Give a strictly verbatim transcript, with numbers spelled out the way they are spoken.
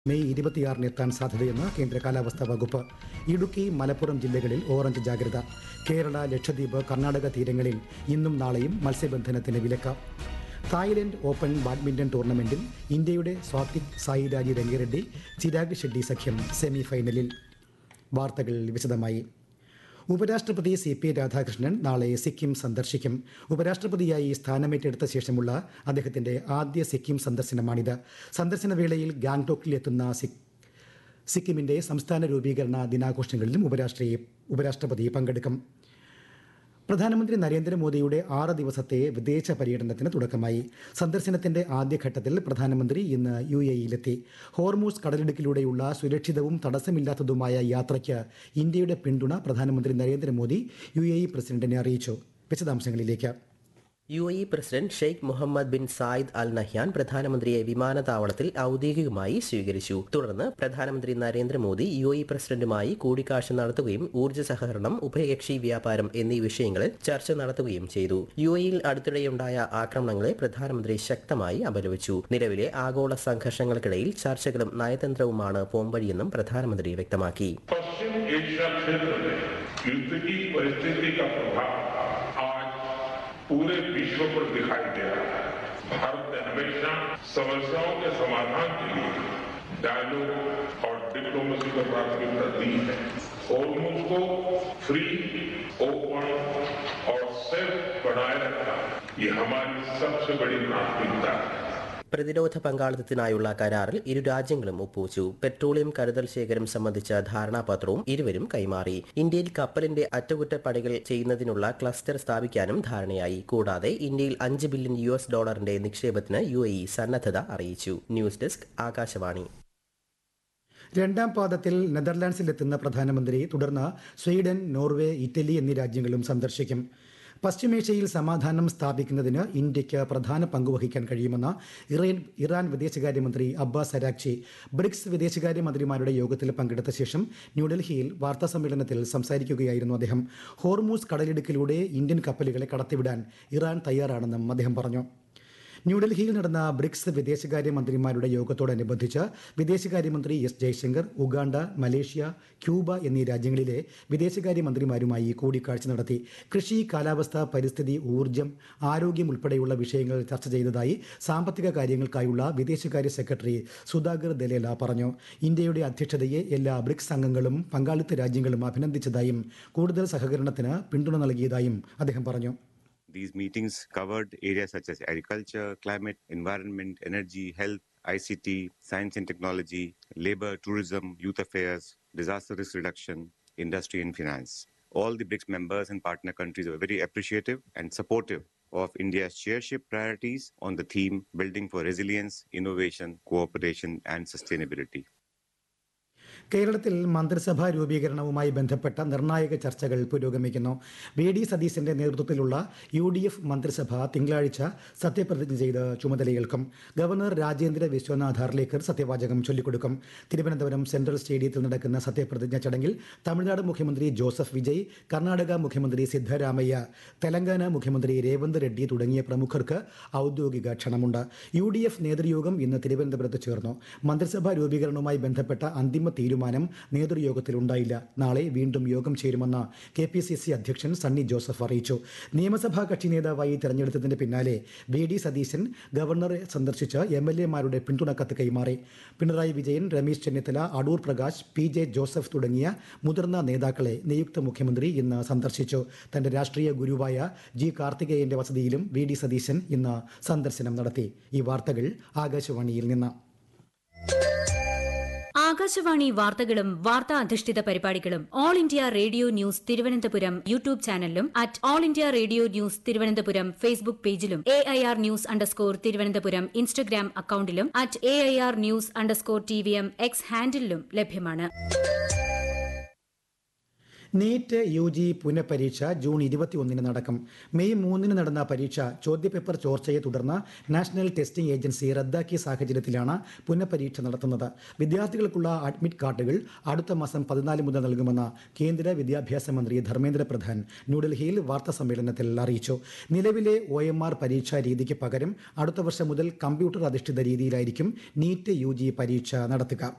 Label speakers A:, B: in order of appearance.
A: May ഇരുപത്തിയാറിന് എത്താൻ സാധ്യതയെന്ന് കേന്ദ്ര കാലാവസ്ഥാ വകുപ്പ്. ഇടുക്കി, മലപ്പുറം ജില്ലകളിൽ ഓറഞ്ച് ജാഗ്രത. കേരള, ലക്ഷദ്വീപ്, കർണാടക തീരങ്ങളിൽ ഇന്നും നാളെയും മത്സ്യബന്ധനത്തിന് വിലക്ക്. തായ്ലൻഡ് ഓപ്പൺ ബാഡ്മിന്റൺ ടൂർണമെന്റിൽ ഇന്ത്യയുടെ സ്വാതിക് സായിരാജ് രംഗിറെഡ്ഡി, ചിരാഗ് ഷെഡ്ഡി സഖ്യം സെമി ഫൈനലിൽ. വാർത്തകൾ വിശദമായി. ഉപരാഷ്ട്രപതി സി പി രാധാകൃഷ്ണൻ നാളെ സിക്കിം സന്ദർശിക്കും. ഉപരാഷ്ട്രപതിയായി സ്ഥാനമേറ്റെടുത്ത ശേഷമുള്ള അദ്ദേഹത്തിന്റെ ആദ്യ സിക്കിം സന്ദർശനമാണിത്. സന്ദർശന വേളയിൽ ഗാംഗ്ടോക്കിൽ എത്തുന്ന സിക്കിമിന്റെ സംസ്ഥാന രൂപീകരണ ദിനാഘോഷങ്ങളിലും ഉപരാഷ്ട്രപതി പങ്കെടുക്കും. പ്രധാനമന്ത്രി നരേന്ദ്രമോദിയുടെ ആറ് ദിവസത്തെ വിദേശ പര്യടനത്തിന് തുടക്കമായി. സന്ദർശനത്തിന്റെ ആദ്യഘട്ടത്തിൽ പ്രധാനമന്ത്രി ഇന്ന് യു എ ഇയിലെത്തി. ഹോർമൂസ് കടലിടുക്കിലൂടെയുള്ള സുരക്ഷിതവും തടസ്സമില്ലാത്തതുമായ യാത്രയ്ക്ക് ഇന്ത്യയുടെ പിന്തുണ പ്രധാനമന്ത്രി നരേന്ദ്രമോദി യു എ ഇ പ്രസിഡന്റിനെ അറിയിച്ചു. വിശദാംശങ്ങളിലേക്ക്.
B: U A E president Sheikh Muhammad bin Zayed Al Nahyan പ്രധാനമന്ത്രിയെ വിമാനത്താവളത്തിൽ ഔദ്യോഗികമായി സ്വീകരിച്ചു. തുടർന്ന് പ്രധാനമന്ത്രി നരേന്ദ്രമോദി യു എ ഇ പ്രസിഡന്റുമായി കൂടിക്കാഴ്ച നടത്തുകയും ഊർജ്ജ സഹകരണം, ഉഭയകക്ഷി വ്യാപാരം എന്നീ വിഷയങ്ങളിൽ ചർച്ച നടത്തുകയും ചെയ്തു. യു എ ഇയിൽ അടുത്തിടെയുണ്ടായ ആക്രമണങ്ങളെ പ്രധാനമന്ത്രി ശക്തമായി അപലപിച്ചു. നിലവിലെ ആഗോള സംഘർഷങ്ങൾക്കിടയിൽ ചർച്ചകളും നയതന്ത്രവുമാണ് പോംവഴിയെന്നും പ്രധാനമന്ത്രി വ്യക്തമാക്കി.
C: पूरे विश्व पर दिखाई दे रहा है. भारत ने हमेशा समस्याओं के समाधान के लिए डायलॉग और डिप्लोमेसी को प्राथमिकता दी है. हॉर्मूज को फ्री, ओपन और सेफ बनाए रखना ये हमारी सबसे बड़ी प्राथमिकता है.
B: പ്രതിരോധ പങ്കാളിത്തത്തിനായുള്ള കരാറിൽ ഇരു രാജ്യങ്ങളും ഒപ്പുവച്ചു. പെട്രോളിയം കരുതൽ ശേഖരം സംബന്ധിച്ച ധാരണാപത്രവും ഇരുവരും കൈമാറി. ഇന്ത്യയിൽ കപ്പലിന്റെ അറ്റകുറ്റപ്പണികൾ ചെയ്യുന്നതിനുള്ള ക്ലസ്റ്റർ സ്ഥാപിക്കാനും ധാരണയായി. കൂടാതെ ഇന്ത്യയിൽ അഞ്ച് ബില്യൺ യു എസ് ഡോളറിന്റെ നിക്ഷേപത്തിന് യു എ ഇ സന്നദ്ധത അറിയിച്ചു. News desk, Akashvani.
A: രണ്ടാം പാദത്തിൽ നെതർലാൻഡ്സിലെത്തുന്ന പ്രധാനമന്ത്രി തുടർന്ന് സ്വീഡൻ, നോർവേ, ഇറ്റലി എന്നീ രാജ്യങ്ങളും സന്ദർശിക്കും. പശ്ചിമേഷ്യയിൽ സമാധാനം സ്ഥാപിക്കുന്നതിന് ഇന്ത്യയ്ക്ക് പ്രധാന പങ്കുവഹിക്കാൻ കഴിയുമെന്ന് ഇറാൻ ഇറാൻ വിദേശകാര്യമന്ത്രി അബ്ബാസ് അരാക്ചി ബ്രിക്സ് വിദേശകാര്യമന്ത്രിമാരുടെ യോഗത്തിൽ പങ്കെടുത്ത ശേഷം ന്യൂഡൽഹിയിൽ വാർത്താസമ്മേളനത്തിൽ സംസാരിക്കുകയായിരുന്നു അദ്ദേഹം. ഹോർമൂസ് കടലിടുക്കിലൂടെ ഇന്ത്യൻ കപ്പലുകളെ കടത്തിവിടാൻ ഇറാൻ തയ്യാറാണെന്നും അദ്ദേഹം പറഞ്ഞു. ന്യൂഡൽഹിയിൽ നടന്ന ബ്രിക്സ് വിദേശകാര്യമന്ത്രിമാരുടെ യോഗത്തോടനുബന്ധിച്ച് വിദേശകാര്യമന്ത്രി S Jaishankar Uganda, Malaysia, Cuba എന്നീ രാജ്യങ്ങളിലെ വിദേശകാര്യമന്ത്രിമാരുമായി കൂടിക്കാഴ്ച നടത്തി. കൃഷി, കാലാവസ്ഥ, പരിസ്ഥിതി, ഊർജ്ജം, ആരോഗ്യം ഉൾപ്പെടെയുള്ള വിഷയങ്ങൾ ചർച്ച ചെയ്തതായി സാമ്പത്തിക കാര്യങ്ങൾക്കായുള്ള വിദേശകാര്യ സെക്രട്ടറി സുധാകർ ദലേല പറഞ്ഞു. ഇന്ത്യയുടെ അധ്യക്ഷതയെ എല്ലാ ബ്രിക്സ് അംഗങ്ങളും പങ്കാളിത്ത രാജ്യങ്ങളും അഭിനന്ദിച്ചതായും കൂടുതൽ സഹകരണത്തിന് പിന്തുണ നൽകിയതായും അദ്ദേഹം പറഞ്ഞു.
D: These meetings covered areas such as agriculture, climate, environment, energy, health, I C T, science and technology, labor, tourism, youth affairs, disaster risk reduction, industry and finance. All the BRICS members and partner countries were very appreciative and supportive of India's chairship priorities on the theme building for resilience, innovation, cooperation and sustainability.
A: കേരളത്തിൽ മന്ത്രിസഭാ രൂപീകരണവുമായി ബന്ധപ്പെട്ട നിർണായക ചർച്ചകൾ പുരോഗമിക്കുന്നു. V D സതീശന്റെ നേതൃത്വത്തിലുള്ള U D F മന്ത്രിസഭ തിങ്കളാഴ്ച സത്യപ്രതിജ്ഞ ചെയ്ത് ചുമതലയേൽക്കും. ഗവർണർ രാജേന്ദ്ര വിശ്വനാഥ് അർലേക്കർ സത്യവാചകം ചൊല്ലിക്കൊടുക്കും. തിരുവനന്തപുരം സെൻട്രൽ സ്റ്റേഡിയത്തിൽ നടക്കുന്ന സത്യപ്രതിജ്ഞ ചടങ്ങിൽ തമിഴ്നാട് മുഖ്യമന്ത്രി ജോസഫ് വിജയ്, കർണാടക മുഖ്യമന്ത്രി സിദ്ധരാമയ്യ, തെലങ്കാന മുഖ്യമന്ത്രി രേവന്ത് റെഡ്ഡി തുടങ്ങിയ പ്രമുഖർക്ക് ഔദ്യോഗിക ക്ഷണമുണ്ട്. യു ഡി എഫ് നേതൃയോഗം ഇന്ന് തിരുവനന്തപുരത്ത് ചേർന്നു. മന്ത്രിസഭാ രൂപീകരണവുമായി ബന്ധപ്പെട്ട അന്തിമ തീരുമാനം നേതൃയോഗത്തിൽ ഉണ്ടായില്ല. നാളെ വീണ്ടും യോഗം ചേരുമെന്ന് കെ പി സി സി അധ്യക്ഷൻ സണ്ണി ജോസഫ് അറിയിച്ചു. നിയമസഭാ കക്ഷി നേതാവായി തെരഞ്ഞെടുത്തതിന് പിന്നാലെ വി ഡി സതീശൻ ഗവർണറെ സന്ദർശിച്ച് എം എൽ എമാരുടെ പിന്തുണക്കത്ത് കൈമാറി. Pinarayi Vijayan, Ramesh Chennithala, Adoor Prakash, P J Joseph തുടങ്ങിയ മുതിർന്ന നേതാക്കളെ നിയുക്ത മുഖ്യമന്ത്രി ഇന്ന് സന്ദർശിച്ചു. തന്റെ രാഷ്ട്രീയ ഗുരുവായ ജി കാർത്തികേയന്റെ വസതിയിലും വി ഡി സതീശൻ ഇന്ന് സന്ദർശനം നടത്തി. ഈ വാർത്തകൾ ആകാശവാണിയിൽ നിന്ന്.
E: ആകാശവാണി വാർത്തകളും വാർത്താ അധിഷ്ഠിത പരിപാടികളും all India radio news Thiruvananthapuram YouTube ചാനലിലും at all India radio news Thiruvananthapuram Facebook പേജിലും A I R news underscore Thiruvananthapuram Instagram അക്കൌണ്ടിലും at A I R news underscore T V M X ഹാൻഡിലും ലഭ്യമാണ്.
A: നീറ്റ് യു ജി പുനഃപരീക്ഷ ജൂൺ ഇരുപത്തിയൊന്നിന് നടക്കും. May മൂന്നിന് നടന്ന പരീക്ഷ ചോദ്യപേപ്പർ ചോർച്ചയെ തുടർന്ന് നാഷണൽ ടെസ്റ്റിംഗ് ഏജൻസി റദ്ദാക്കിയ സാഹചര്യത്തിലാണ് പുനഃപരീക്ഷ നടത്തുന്നത്. വിദ്യാർത്ഥികൾക്കുള്ള അഡ്മിറ്റ് കാർഡുകൾ അടുത്ത മാസം പതിനാല് മുതൽ നൽകുമെന്ന് കേന്ദ്ര വിദ്യാഭ്യാസ മന്ത്രി ധർമ്മേന്ദ്ര പ്രധാൻ ന്യൂഡൽഹിയിൽ വാർത്താസമ്മേളനത്തിൽ അറിയിച്ചു. നിലവിലെ ഒ എം ആർ പരീക്ഷാ രീതിക്ക് പകരം അടുത്ത വർഷം മുതൽ കമ്പ്യൂട്ടർ അധിഷ്ഠിത രീതിയിലായിരിക്കും നീറ്റ് യു ജി പരീക്ഷ നടത്തുക.